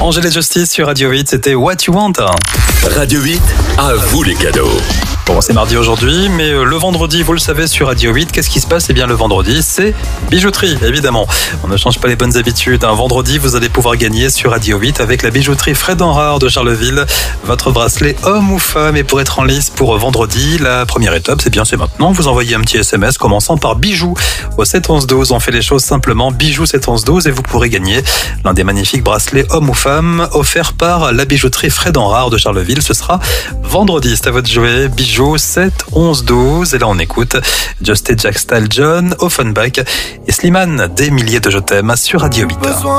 Angèle et Justice sur Radio 8, c'était What You Want. Radio 8, à vous les cadeaux. Bon, c'est mardi aujourd'hui, mais le vendredi, vous le savez, sur Radio 8, qu'est-ce qui se passe ? Eh bien, le vendredi, c'est bijouterie, évidemment. On ne change pas les bonnes habitudes. Un vendredi, vous allez pouvoir gagner sur Radio 8 avec la bijouterie Fred Enrard de Charleville. Votre bracelet homme ou femme. Et pour être en lice pour vendredi, la première étape, c'est maintenant. Vous envoyez un petit SMS commençant par bijoux au 7 11 12. On fait les choses simplement. Bijoux 7 11 12 et vous pourrez gagner l'un des magnifiques bracelets homme ou femme offerts par la bijouterie Fred Enrard de Charleville. Ce sera vendredi. C'est à votre de jouer. Bijoux 7 11 12. Et là, on écoute Just et Jack Style John, Offenbach et Slimane, des milliers de je t'aime sur Radio 8.